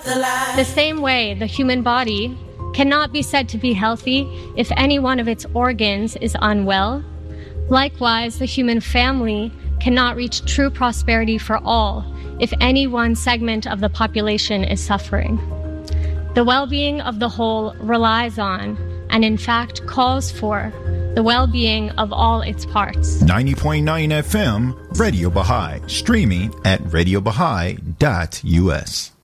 The same way, the human body cannot be said to be healthy if any one of its organs is unwell. Likewise, the human family cannot reach true prosperity for all if any one segment of the population is suffering. The well-being of the whole relies on, and in fact calls for, the well-being of all its parts. 90.9 FM, Radio Baha'i, streaming at radiobaha'i.us.